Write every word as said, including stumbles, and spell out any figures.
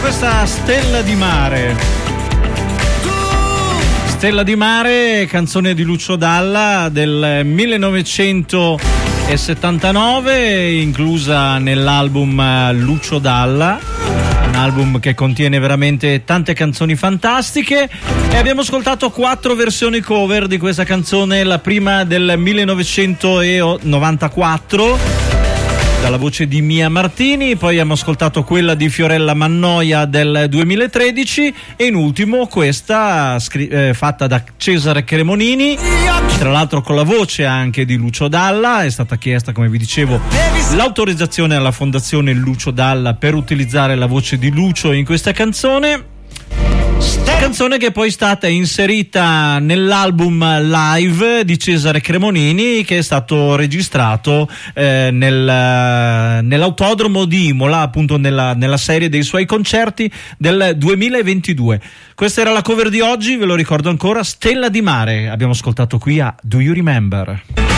questa Stella di Mare. Stella di Mare, canzone di Lucio Dalla del millenovecentosettantanove, inclusa nell'album Lucio Dalla, un album che contiene veramente tante canzoni fantastiche, e abbiamo ascoltato quattro versioni cover di questa canzone. La prima del millenovecentonovantaquattro dalla voce di Mia Martini, poi abbiamo ascoltato quella di Fiorella Mannoia del duemilatredici e in ultimo questa scri- eh, fatta da Cesare Cremonini, tra l'altro con la voce anche di Lucio Dalla. È stata chiesta, come vi dicevo, l'autorizzazione alla Fondazione Lucio Dalla per utilizzare la voce di Lucio in questa canzone. Canzone che poi è stata inserita nell'album live di Cesare Cremonini, che è stato registrato eh, nel, nell'autodromo di Imola, appunto nella, nella serie dei suoi concerti del duemilaventidue. Questa era la cover di oggi, ve lo ricordo ancora, Stella di Mare. Abbiamo ascoltato qui a Do You Remember?